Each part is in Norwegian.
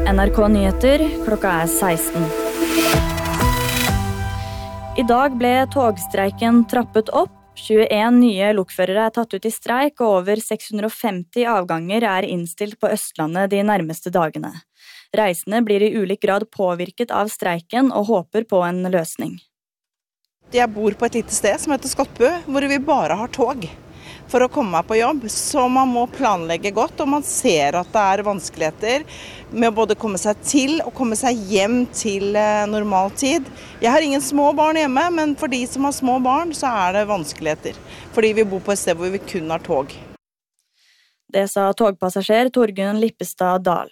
NRK Nyheter, klokka 16. I dag ble togstreiken trappet opp. 21 nye lokførere tatt ut i streik, og over 650 avganger innstilt på Østlandet de nærmeste dagene. Reisende blir i ulik grad påvirket av streiken og håper på en løsning. Jeg bor på et lite sted som heter Skottbu, hvor vi bare har tog for å komme meg på jobb, så man må planlegge godt, og man ser at det vanskeligheter med å både komme seg til og komme seg hjem til normal tid. Jeg har ingen små barn hjemme, men for de som har små barn så det vanskeligheter, fordi vi bor på et sted hvor vi kun har tog. Det sa togpassasjer Torgunn Lippestad Dahl.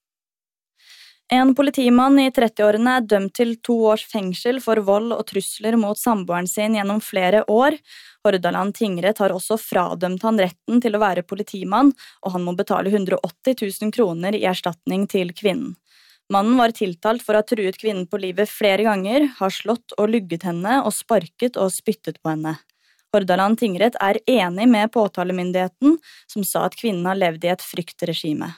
En politimann i 30-årene dømt til 2 års fengsel for vold og trusler mot samboeren sin gjennom flere år. Hordaland tingrett har også fradømt han retten til å være politimann, og han må betale 180 000 kroner i erstatning til kvinnen. Mannen var tiltalt for å ha truet kvinnen på livet flere ganger, har slått og lugget henne og sparket og spyttet på henne. Hordaland tingrett enig med påtalemyndigheten, som sa at kvinnen har levd i et fryktregime.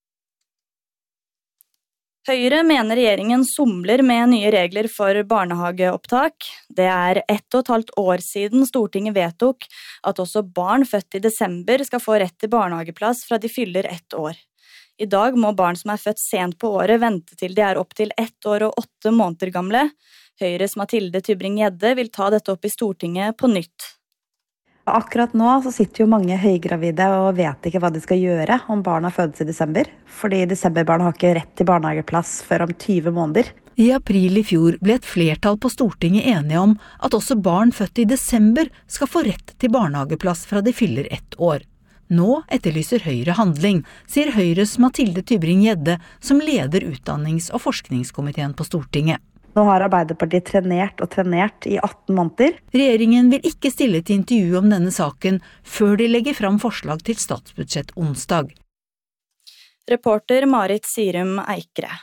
Høyre mener regjeringen somler med nye regler for barnehageopptak. Det 1,5 år siden Stortinget vedtok at også barn født i desember skal få rett til barnehageplass fra de fyller 1 år. I dag må barn som født sent på året vente til de opp til 1 år og 8 måneder gamle. Høyres Mathilde Tybring-Gjedde vil ta dette opp i Stortinget på nytt. Akkurat nå så sitter jo mange høygravide og vet ikke hva de skal gjøre om barna fødes i desember, fordi desemberbarn har ikke rett til barnehageplass før om 20 måneder. I april i fjor ble et flertall på Stortinget enige om at også barn født i desember skal få rett til barnehageplass fra de fyller 1 år. Nå etterlyser Høyre handling, sier Høyres Mathilde Tybring-Gjedde, som leder utdannings- og forskningskomiteen på Stortinget. Nå har Arbeiderpartiet trenert i 18 måneder. Regjeringen vil ikke stille til intervju om denne saken før de legger fram forslag til statsbudsjett onsdag. Reporter Marit Sirum Eikre.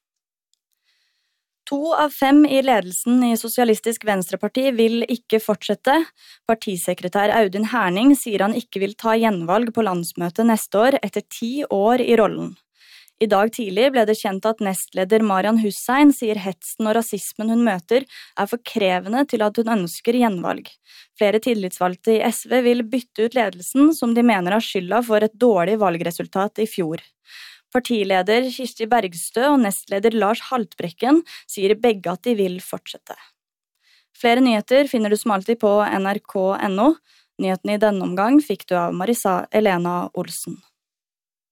2 av 5 i ledelsen i Sosialistisk Venstreparti vil ikke fortsette. Partisekretær Audun Herning sier han ikke vil ta gjenvalg på landsmøtet neste år etter 10 år i rollen. I dag tidlig ble det kjent at nestleder Marian Hussein sier hetsen og rasismen hun møter for krevende til at hun ønsker gjenvalg. Flere tillitsvalgte i SV vil bytte ut ledelsen, som de mener har skylda for et dårlig valgresultat i fjor. Partileder Kirsti Bergstø og nestleder Lars Haltbrekken sier begge at de vil fortsette. Flere nyheter finner du som alltid på nrk.no. Nyhetene i denne omgang fikk du av Marisa Elena Olsen.